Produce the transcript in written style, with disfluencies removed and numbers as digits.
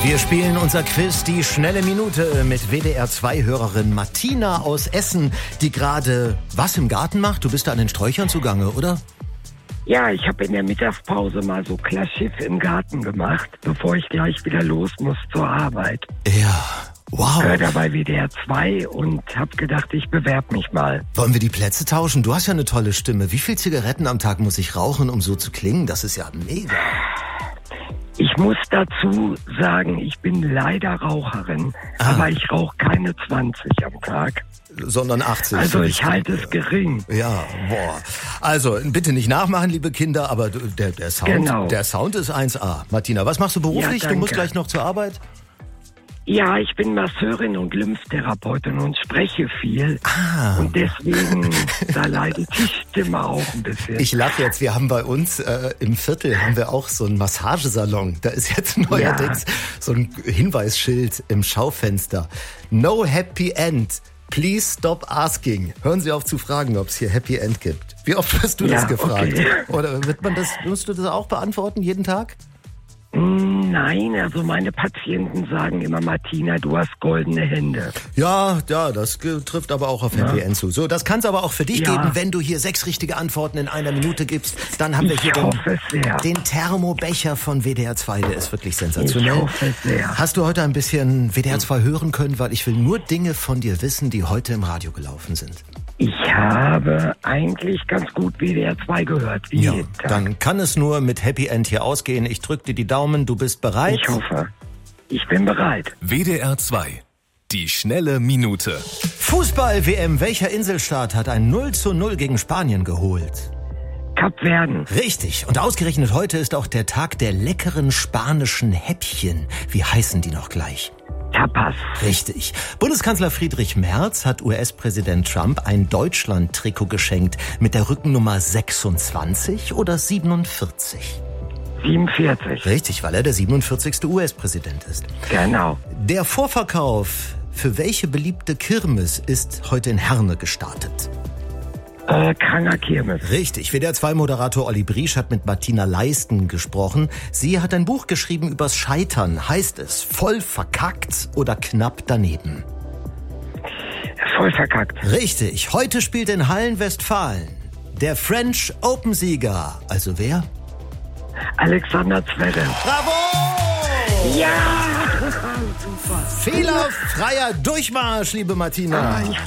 Wir spielen unser Quiz Die schnelle Minute mit WDR2-Hörerin Martina aus Essen, die gerade was im Garten macht? Du bist da an den Sträuchern zugange, oder? Ja, ich habe in der Mittagspause mal so Klarschiff im Garten gemacht, bevor ich gleich wieder los muss zur Arbeit. Ja, wow. Hör dabei WDR 2 und hab gedacht, ich bewerb mich mal. Wollen wir die Plätze tauschen? Du hast ja eine tolle Stimme. Wie viel Zigaretten am Tag muss ich rauchen, um so zu klingen? Das ist ja mega. Ich muss dazu sagen, ich bin leider Raucherin, aber ich rauche keine 20 am Tag. Sondern 80. Also ich halte es gering. Ja, boah. Also bitte nicht nachmachen, liebe Kinder, aber der Sound ist 1A. Martina, was machst du beruflich? Ja, du musst danke. gleich noch zur Arbeit? Ja, ich bin Masseurin und Lymphtherapeutin und spreche viel. Und deswegen, da leidet die Stimme auch ein bisschen. Ich lache jetzt, wir haben bei uns im Viertel haben wir auch so einen Massagesalon. Da ist jetzt neuerdings so ein Hinweisschild im Schaufenster. No Happy End. Please stop asking. Hören Sie auf zu fragen, ob es hier Happy End gibt. Wie oft wirst du das gefragt? Okay. Oder musst du das auch beantworten jeden Tag? Nein, also meine Patienten sagen immer, Martina, du hast goldene Hände. Ja, das trifft aber auch auf Happy End zu. So, das kann es aber auch für dich geben, wenn du hier 6 richtige Antworten in einer Minute gibst. Dann haben wir hier den Thermobecher von WDR 2, der ist wirklich sensationell. Ich hoffe es sehr. Hast du heute ein bisschen WDR 2 hören können, weil ich will nur Dinge von dir wissen, die heute im Radio gelaufen sind. Ich habe eigentlich ganz gut WDR 2 gehört, wie jeden Tag. Dann kann es nur mit Happy End hier ausgehen. Ich drück dir die Daumen, du bist bereit? Ich hoffe. Ich bin bereit. WDR 2. Die schnelle Minute. Fußball-WM. Welcher Inselstaat hat ein 0:0 gegen Spanien geholt? Kapverden. Richtig. Und ausgerechnet heute ist auch der Tag der leckeren spanischen Häppchen. Wie heißen die noch gleich? Tapas. Richtig. Bundeskanzler Friedrich Merz hat US-Präsident Trump ein Deutschland-Trikot geschenkt mit der Rückennummer 26 oder 47? 47. Richtig, weil er der 47. US-Präsident ist. Genau. Der Vorverkauf für welche beliebte Kirmes ist heute in Herne gestartet? Kranger Kirmes. Richtig. WDR 2-Moderator Olli Briesch hat mit Martina Leisten gesprochen. Sie hat ein Buch geschrieben übers Scheitern. Heißt es voll verkackt oder knapp daneben? Voll verkackt. Richtig. Heute spielt in Hallen-Westfalen der French Open-Sieger. Also wer? Alexander Zverev. Bravo! Ja! Super. Fehlerfreier Durchmarsch, liebe Martina.